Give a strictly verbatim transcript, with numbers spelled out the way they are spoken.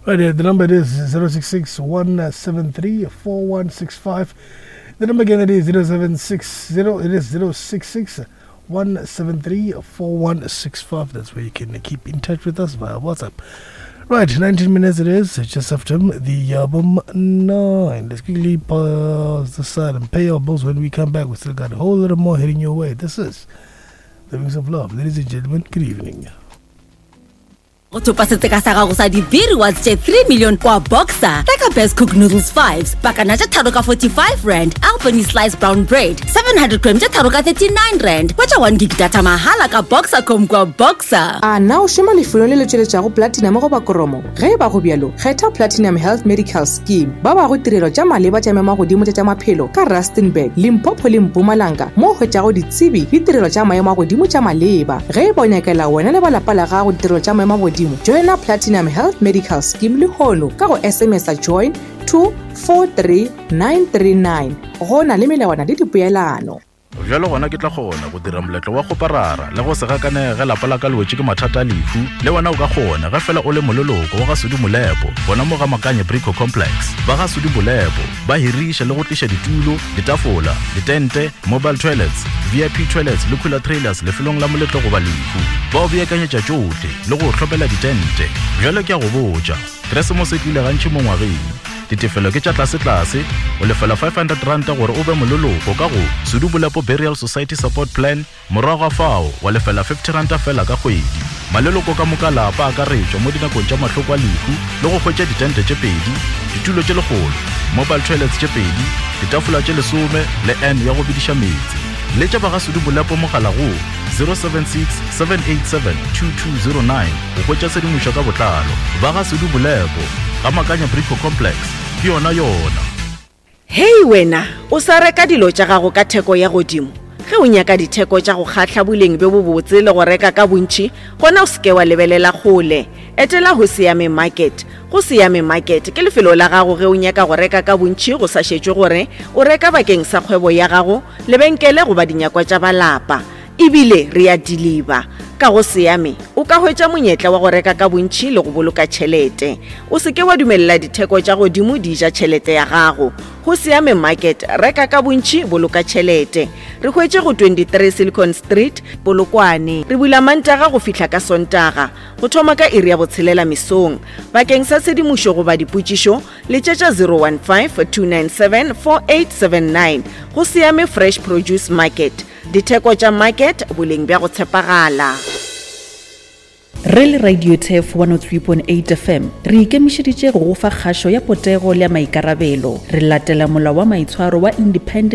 Right, uh, the number is zero six six, one seven three, four one six five. The number again, it is zero seven six zero, it is zero six six, one seven three, four one six five. That's where you can keep in touch with us via WhatsApp. Right, nineteen minutes it is, just after the album nine. Let's quickly pause the side and pay our bills. When we come back, we still got a whole lot more heading your way. This is The Wings of Love. Ladies and gentlemen, good evening. Go topasetse ka sa gago sa di-beer rewards tse three million kwa Boxer. Like a best cooked noodles fives. Bakana tse tharo ka forty-five rand. Albany sliced brown bread. seven hundred grams tse tharo ka thirty-nine rand. Wacha one gig data mahala ka Boxer com kwa Boxer. A na o shema lefelo le le tšweletšago platinum go ba koromo. Ge ba go bjalo, kgetha Platinum Health Medical Scheme. Ba ba go tirelo tša maleba tša mema godimo tša maphelo ka Rustenburg, Limpopo le Mpumalanga. Mo hwetšago ditsebi le tirelo tša maemo godimo tša maleba. Ge ba nyakela wena le ba lapa la gago tirelo tša maemo godimo. Join a Platinum Health Medical Scheme le hono ka go S M S a join two four three nine three nine. Go na le melawana le dipeelano. Jalo gona ke tla gona go dira moletlo wa go parara le go se gakanega lapa la ka le wetse ke mathata a lefu le wona o ka gona ga fela o le mololoko wa ga Sudi Molepo bona mo ga Makanye Brico Complex ba ga Sudi Molepo ba hirisha le go tlisha ditulo ditafola ditente mobile toilets V I P toilets le cooler trailers le felong la moletlo go ba lefu ba o beakanyetsa tsotle le go tlhopela ditente jalo ke a go botsa Christmas e tlile gantši mo ngwageng ditefelo ke tša tlase tlase o lefela five hundred rand gore o be mololoko ka go Sudi Molepo Burial Society Support Plan morago fao wa lefela fifty rand fela ka kgwedi maleloko ka moka lapa a ka retšwa mo dinakong tša mahloko a lehu le go hwetša ditente tše pedi ditulo tše legolo mobile toilets tše pedi ditafola tše lesome le n ya go bediša metsi le tša ba ga Sudi Molepo mogala go zero seven six seven eight seven two two zero nine go hwetša sedimošo ka botlalo ba ga Sudi Molepo ga Makanye Brico Complex ke yona yona. Hey wena o sa reka dilo tša gago ka theko ya godimo ge o nyaka ditheko tša go kgatla boleng be bo botse le go reka ka bontši gona o seke wa lebelela gole etela go Siame Market. Go Siame Market ke lefelo la gago ge o nyaka go reka ka bontši go sa šetšwe gore o reka bakeng sa kgwebo ya gago lebenkele go ba dinyakwa tša balapa ebile re a deliver ka go Siame o ka hwetša monyetla wa go reka ka bontši le go boloka tšhelete o seke wa dumelela ditheko tša godimo di ja tšhelete ya gago go Siame Market reka ka bontši boloka tšhelete re hwetše go twenty-three Silicon Street Polokwane re bula Mantaga go fihla ka Sontaga go thoma ka iri ya botshelela mesong bakeng sa sedimošo go ba dipotšišo le tšetša zero one five two nine seven four eight seven nine go Siame Fresh Produce Market ditheko tša market boleng bja go tshepagala. Re le Radio Tef one oh three point eight F M re ikemišeditše go go fa kgašo ya potego le ya maikarabelo re latela molao wa maitshwaro wa Independent